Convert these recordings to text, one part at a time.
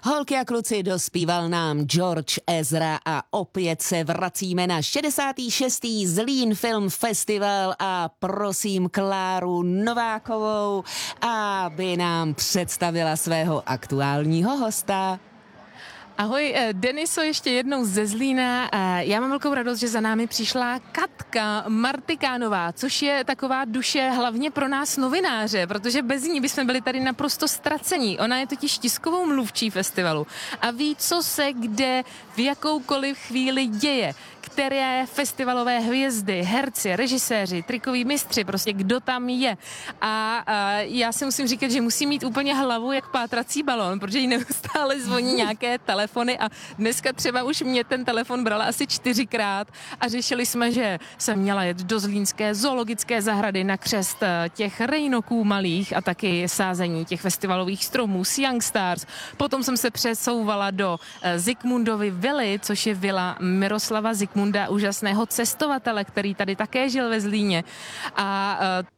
Holky a kluci, dospíval nám George Ezra a opět se vracíme na 66. Zlín Film Festival a prosím Kláru Novákovou, aby nám představila svého aktuálního hosta. Ahoj, Deniso, ještě jednou ze Zlína. Já mám velkou radost, že za námi přišla Katka Martikánová, což je taková duše hlavně pro nás novináře, protože bez ní bychom byli tady naprosto ztracení. Ona je totiž tiskovou mluvčí festivalu a ví, co se kde v jakoukoliv chvíli děje. Které festivalové hvězdy, herci, režiséři, trikoví mistři, prostě kdo tam je. A já si musím říkat, že musí mít úplně hlavu jak pátrací balon, protože jí neustále zvoní nějaké telefony a dneska třeba už mě ten telefon brala asi 4krát a řešili jsme, že jsem měla jet do zlínské zoologické zahrady na křest těch rejnoků malých a taky sázení těch festivalových stromů s Young Stars. Potom jsem se přesouvala do Zikmundovy vily, což je vila Miroslava Zikmunda, úžasného cestovatele, který tady také žil ve Zlíně. A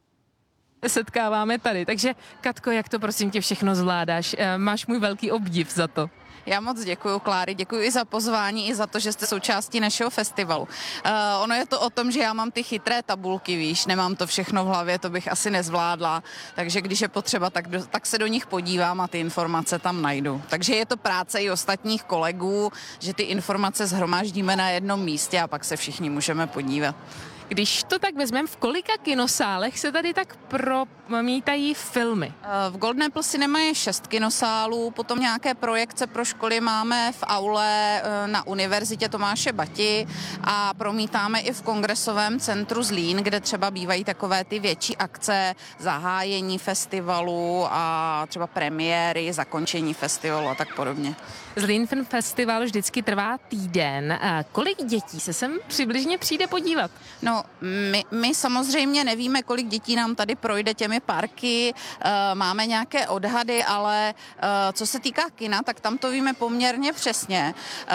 setkáváme tady. Takže Katko, jak to prosím tě všechno zvládáš? Máš můj velký obdiv za to. Já moc děkuju, Kláry, děkuji i za pozvání, i za to, že jste součástí našeho festivalu. Ono je to o tom, že já mám ty chytré tabulky, víš, nemám to všechno v hlavě, to bych asi nezvládla, takže když je potřeba, tak se do nich podívám a ty informace tam najdu. Takže je to práce i ostatních kolegů, že ty informace shromáždíme na jednom místě a pak se všichni můžeme podívat. Když to tak vezmeme, v kolika kinosálech se tady tak promítají filmy? V Golden Apple Cinema je 6 kinosálů, potom nějaké projekce pro školy máme v aule na Univerzitě Tomáše Bati a promítáme i v Kongresovém centru Zlín, kde třeba bývají takové ty větší akce, zahájení festivalu a třeba premiéry, zakončení festivalu a tak podobně. Zlín Film Festival vždycky trvá týden. Kolik dětí se sem přibližně přijde podívat? No, my samozřejmě nevíme, kolik dětí nám tady projde těmi parky, máme nějaké odhady, ale co se týká kina, tak tam to víme poměrně přesně,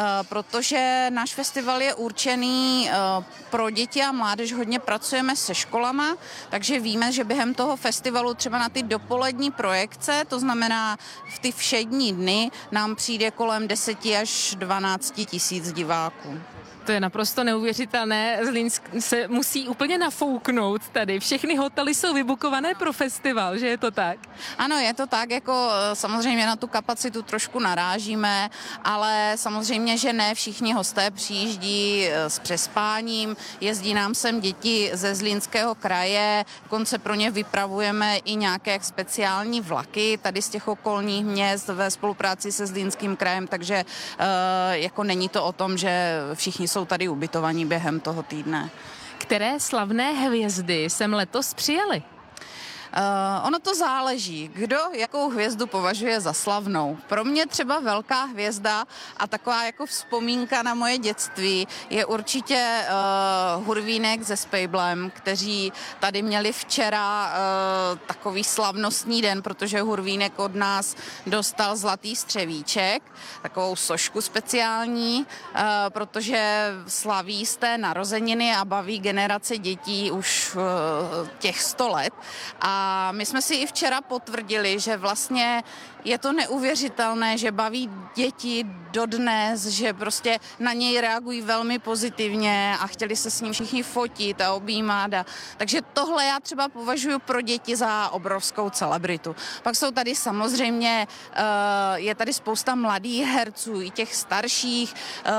protože náš festival je určený pro děti a mládež, hodně pracujeme se školama, takže víme, že během toho festivalu třeba na ty dopolední projekce, to znamená v ty všední dny, nám přijde kolem 10 až 12 tisíc diváků. To je naprosto neuvěřitelné. Zlín se musí úplně nafouknout tady. Všechny hotely jsou vybukované pro festival, že je to tak? Ano, je to tak, jako samozřejmě na tu kapacitu trošku narážíme, ale samozřejmě, že ne všichni hosté přijíždí s přespáním, jezdí nám sem děti ze Zlínského kraje, dokonce pro ně vypravujeme i nějaké speciální vlaky tady z těch okolních měst ve spolupráci se Zlínským krajem, takže jako není to o tom, že všichni jsou tady ubytovaní během toho týdne. Které slavné hvězdy sem letos přijeli? Ono to záleží, kdo jakou hvězdu považuje za slavnou. Pro mě třeba velká hvězda a taková jako vzpomínka na moje dětství je určitě Hurvínek se Spejblem, kteří tady měli včera takový slavnostní den, protože Hurvínek od nás dostal zlatý střevíček, takovou sošku speciální, protože slaví z té narozeniny a baví generace dětí už těch 100 let. A my jsme si i včera potvrdili, že vlastně je to neuvěřitelné, že baví děti dodnes, že prostě na něj reagují velmi pozitivně a chtěli se s ním všichni fotit a objímat. Takže tohle já třeba považuji pro děti za obrovskou celebritu. Pak jsou tady samozřejmě, je tady spousta mladých herců, i těch starších,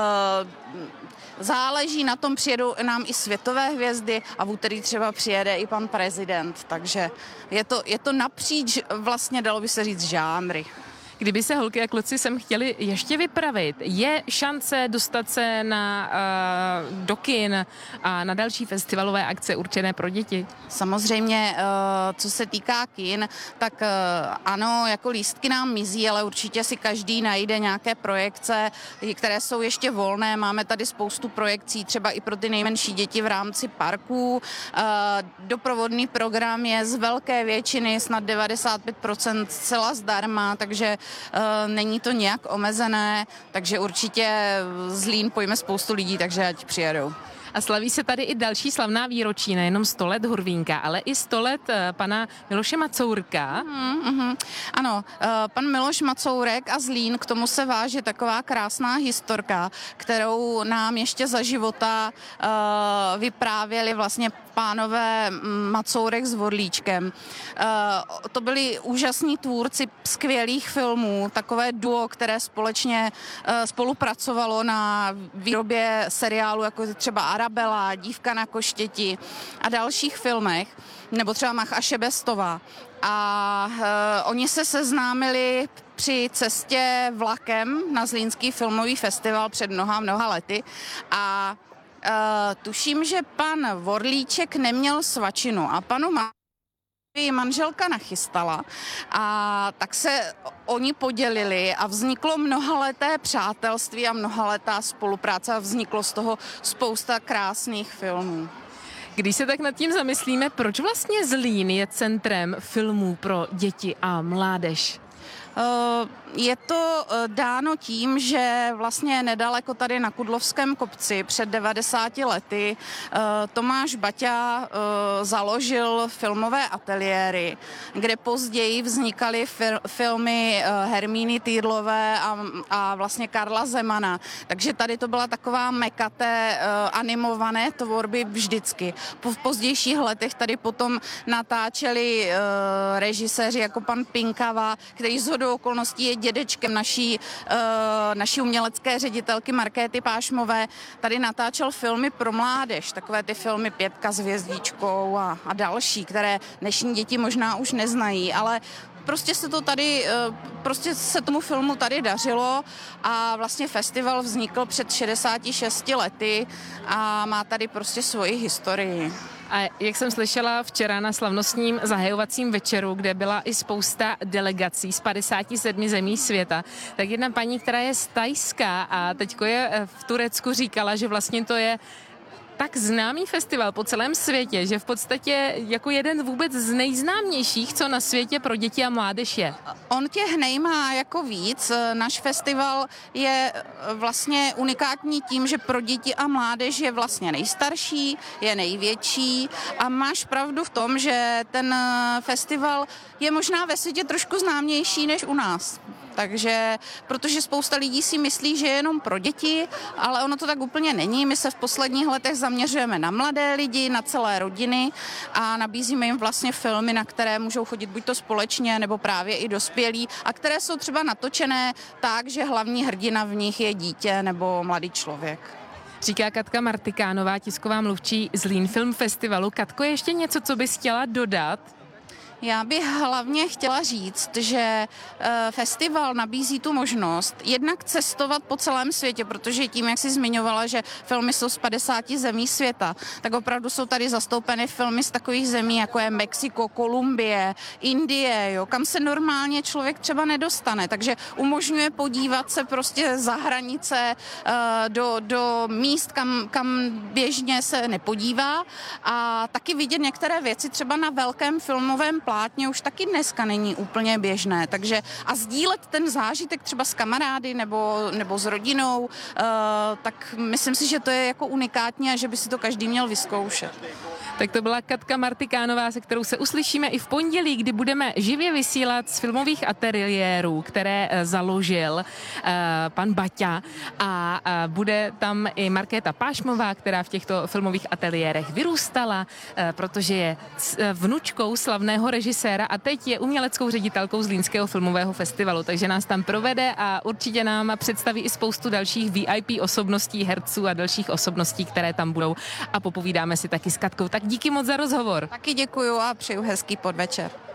záleží na tom, přijedou nám i světové hvězdy a v úterý třeba přijede i pan prezident, takže je to napříč vlastně, dalo by se říct, žánry. Kdyby se holky a kluci sem chtěli ještě vypravit, je šance dostat se do kin a na další festivalové akce určené pro děti? Samozřejmě, co se týká kin, tak ano, jako lístky nám mizí, ale určitě si každý najde nějaké projekce, které jsou ještě volné. Máme tady spoustu projekcí, třeba i pro ty nejmenší děti v rámci parků. Doprovodný program je z velké většiny, snad 95% zcela zdarma, takže není to nějak omezené, takže určitě Zlín pojme spoustu lidí, takže ať přijedou. A slaví se tady i další slavná výročí, nejenom 100 let Hurvínka, ale i 100 let pana Miloše Macourka. Ano, pan Miloš Macourek a Zlín, k tomu se váže taková krásná historka, kterou nám ještě za života vyprávěli vlastně pánové Macourek s Vorlíčkem. To byli úžasní tvůrci skvělých filmů, takové duo, které společně spolupracovalo na výrobě seriálu, jako třeba Arabela, Dívka na koštěti a dalších filmech, nebo třeba Mach a Šebestová. A oni se seznámili při cestě vlakem na Zlínský filmový festival před mnoha lety a tuším, že pan Vorlíček neměl svačinu a panu manželka nachystala a tak se oni podělili a vzniklo mnohaleté přátelství a mnohaletá spolupráce a vzniklo z toho spousta krásných filmů. Když se tak nad tím zamyslíme, proč vlastně Zlín je centrem filmů pro děti a mládež? Je to dáno tím, že vlastně nedaleko tady na Kudlovském kopci před 90 lety Tomáš Baťa založil filmové ateliéry, kde později vznikaly filmy Hermíny Týdlové a vlastně Karla Zemana. Takže tady to byla taková meka té animované tvorby vždycky. V pozdějších letech tady potom natáčeli režiséři jako pan Pinkava, který shodou okolností je dědečkem naší umělecké ředitelky Markéty Pášmové. Tady natáčel filmy pro mládež, takové ty filmy Pětka s hvězdičkou a další, které dnešní děti možná už neznají, ale prostě se tomu filmu tady dařilo a vlastně festival vznikl před 66 lety a má tady prostě svoji historii. A jak jsem slyšela včera na slavnostním zahajovacím večeru, kde byla i spousta delegací z 57 zemí světa, tak jedna paní, která je z Thajska a teďko je v Turecku, říkala, že vlastně to je tak známý festival po celém světě, že v podstatě jako jeden vůbec z nejznámějších, co na světě pro děti a mládež je. On těch nemá jako víc. Náš festival je vlastně unikátní tím, že pro děti a mládež je vlastně nejstarší, je největší a máš pravdu v tom, že ten festival je možná ve světě trošku známější než u nás. Takže, protože spousta lidí si myslí, že je jenom pro děti, ale ono to tak úplně není. My se v posledních letech zaměřujeme na mladé lidi, na celé rodiny a nabízíme jim vlastně filmy, na které můžou chodit buď to společně, nebo právě i dospělí a které jsou třeba natočené tak, že hlavní hrdina v nich je dítě nebo mladý člověk. Říká Katka Martikánová, tisková mluvčí Zlín Film Festivalu. Katko, ještě něco, co bys chtěla dodat? Já bych hlavně chtěla říct, že festival nabízí tu možnost jednak cestovat po celém světě, protože tím, jak jsi zmiňovala, že filmy jsou z 50 zemí světa, tak opravdu jsou tady zastoupeny filmy z takových zemí, jako je Mexiko, Kolumbie, Indie, kam se normálně člověk třeba nedostane. Takže umožňuje podívat se prostě za hranice do míst, kam běžně se nepodívá a taky vidět některé věci třeba na velkém filmovém plátně už taky dneska není úplně běžné, takže a sdílet ten zážitek třeba s kamarády nebo s rodinou, tak myslím si, že to je jako unikátní a že by si to každý měl vyzkoušet. Tak to byla Katka Martikánová, se kterou se uslyšíme i v pondělí, kdy budeme živě vysílat z filmových ateliérů, které založil pan Baťa a bude tam i Markéta Pášmová, která v těchto filmových ateliérech vyrůstala, protože je vnučkou slavného režiséra a teď je uměleckou ředitelkou Zlínského filmového festivalu, takže nás tam provede a určitě nám představí i spoustu dalších VIP osobností, herců a dalších osobností, které tam budou a popovídáme si taky s Katkou. Tak díky moc za rozhovor. Taky děkuju a přeju hezký podvečer.